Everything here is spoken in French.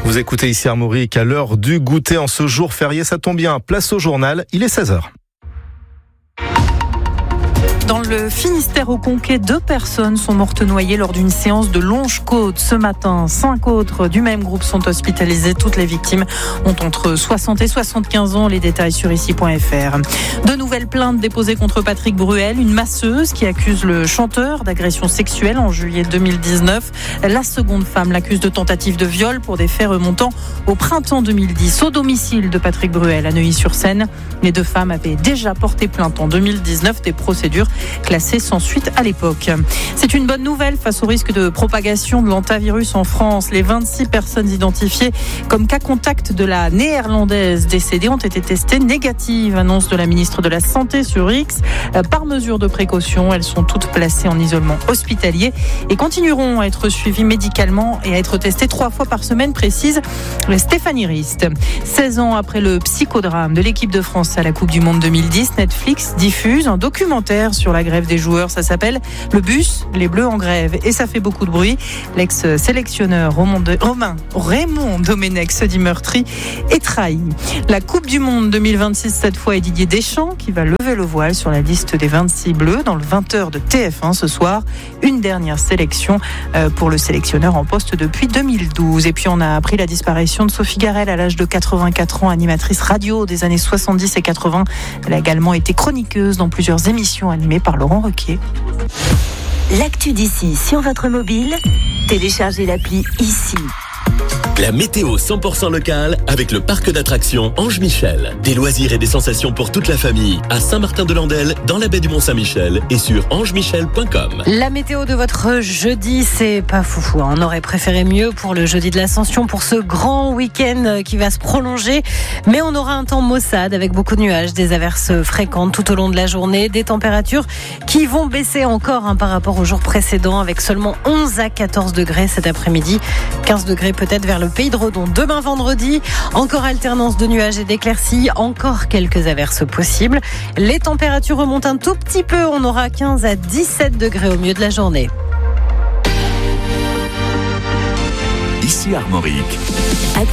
Vous écoutez ici Armorique à l'heure du goûter en ce jour férié, ça tombe bien. Place au journal, il est 16h. Dans le Finistère au Conquet, 2 personnes sont mortes noyées lors d'une séance de longe-côte ce matin. 5 autres du même groupe sont hospitalisées. Toutes les victimes ont entre 60 et 75 ans. Les détails sur ici.fr. De nouvelles plaintes déposées contre Patrick Bruel, une masseuse qui accuse le chanteur d'agression sexuelle en juillet 2019. La seconde femme l'accuse de tentative de viol pour des faits remontant au printemps 2010 au domicile de Patrick Bruel à Neuilly-sur-Seine. Les 2 femmes avaient déjà porté plainte en 2019, des procédures classées sans suite à l'époque. C'est une bonne nouvelle face au risque de propagation de l'hantavirus en France. Les 26 personnes identifiées comme cas contact de la néerlandaise décédée ont été testées négatives, annonce de la ministre de la Santé sur X. Par mesure de précaution, elles sont toutes placées en isolement hospitalier et continueront à être suivies médicalement et à être testées 3 fois par semaine, précise Stéphanie Rist. 16 ans après le psychodrame de l'équipe de France à la Coupe du Monde 2010, Netflix diffuse un documentaire sur la grève des joueurs. Ça s'appelle Le bus, les Bleus en grève. Et ça fait beaucoup de bruit. L'ex-sélectionneur Raymond Domenech se dit meurtri et trahi. La Coupe du Monde 2026, cette fois, est Didier Deschamps qui va lever le voile sur la liste des 26 Bleus dans le 20h de TF1 ce soir. Une dernière sélection pour le sélectionneur en poste depuis 2012. Et puis on a appris la disparition de Sophie Garel à l'âge de 84 ans, animatrice radio des années 70 et 80. Elle a également été chroniqueuse dans plusieurs émissions animées par Laurent Ruquier. L'actu d'ici sur votre mobile, téléchargez l'appli ici. La météo 100% locale avec le parc d'attractions Ange Michel. Des loisirs et des sensations pour toute la famille à Saint-Martin-de-Landelle, dans la baie du Mont-Saint-Michel et sur angemichel.com. La météo de votre jeudi, c'est pas foufou. On aurait préféré mieux pour le jeudi de l'Ascension, pour ce grand week-end qui va se prolonger. Mais on aura un temps maussade avec beaucoup de nuages, des averses fréquentes tout au long de la journée, des températures qui vont baisser encore par rapport aux jours précédents avec seulement 11 à 14 degrés cet après-midi. 15 degrés peut-être vers le Pays de Redon. Demain vendredi, encore alternance de nuages et d'éclaircies, encore quelques averses possibles. Les températures remontent un tout petit peu, on aura 15 à 17 degrés au milieu de la journée. Ici Armorique.